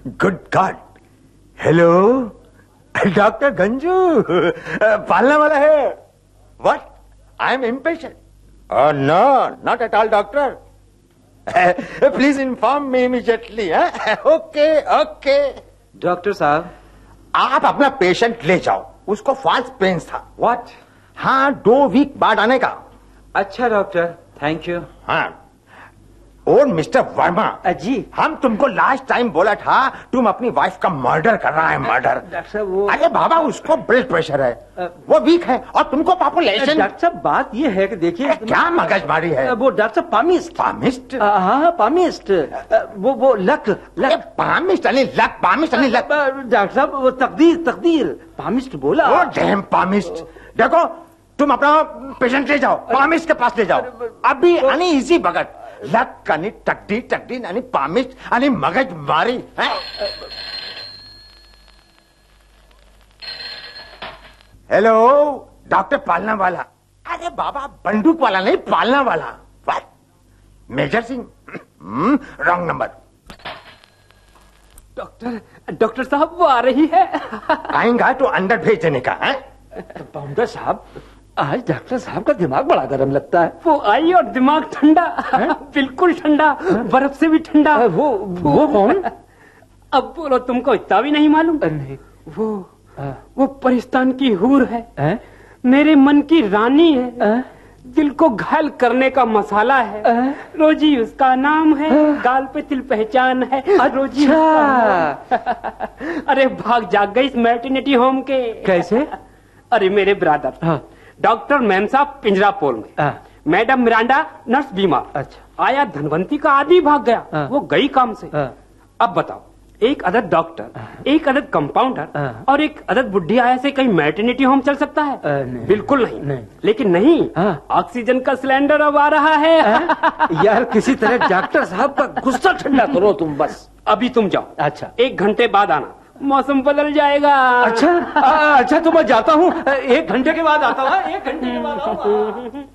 Good God, hello doctor Ganju, पालने वाला है? What, I am impatient? No, not at all doctor, please inform me immediately. Okay okay. Doctor साहब, आप अपना patient ले जाओ, उसको फॉल्स पेन्स था। व्हाट? हाँ, 2 वीक बाद आने का। अच्छा डॉक्टर, थैंक यू। हाँ, और मिस्टर वर्मा जी, हम तुमको लास्ट टाइम बोला था तुम अपनी वाइफ का मर्डर कर रहा है। मर्डर? डॉक्टर साहब वो, अरे बाबा, उसको ब्लड प्रेशर है, वो वीक है, और तुमको पॉपुलेशन। डॉक्टर साहब बात ये है कि देखिए क्या मगजमारी है? वो डॉक्टर साहब पामिस्ट। पामिस्ट? हाँ पामिस्ट, वो लक पामिस्ट यानी लक, पामिस्ट यानी लक। डॉक्टर साहब वो तकदीर पामिस्ट बोला। Oh damn palmist. देखो, तुम अपना पेशेंट ले जाओ, पामिस्ट के पास ले जाओ अभी। यानी इजी भगत, लक यानी तकदीर यानी पामिस्ट यानी मगजमारी है। हेलो डॉक्टर पालना वाला? अरे बाबा, बंदूक वाला नहीं, पालना वाला। What? Major Singh? Wrong number. Doctor साहब वो आ रही है। आएंगा तो अंदर भेज देने का है। पाउंडर साहब, आज डॉक्टर साहब का दिमाग बड़ा गर्म लगता है। वो आई और दिमाग ठंडा, बिल्कुल ठंडा, बर्फ से भी ठंडा। वो कौन? अब बोलो, तुमको इतना भी नहीं मालूम? नहीं। वो परिस्तान की हूर है, मेरे मन की रानी है, दिल को घायल करने का मसाला है। रोजी उसका नाम है, गाल पे तिल पहचान है। रोजी अरे भाग जाग गई इस मैटरनिटी होम के। कैसे? अरे मेरे ब्रदर, डॉक्टर मैम साहब पिंजरापोल में, मैडम मिरांडा नर्स बीमार। अच्छा। आया धनवंती का आदमी भाग गया, वो गई काम से। अब बताओ, एक अदद डॉक्टर, एक अदद कंपाउंडर और एक अदद बुढ़ी आया से कहीं मैटरनिटी होम चल सकता है? नहीं। बिल्कुल नहीं। लेकिन नहीं, ऑक्सीजन का सिलेंडर अब आ रहा है। यार किसी तरह डॉक्टर साहब का गुस्सा ठंडा करो तुम बस। अभी तुम जाओ। अच्छा। 1 घंटे बाद आना, मौसम बदल जाएगा। अच्छा तो मैं जाता हूँ, 1 घंटे के बाद आता हूँ। 1 घंटे के बाद आऊंगा।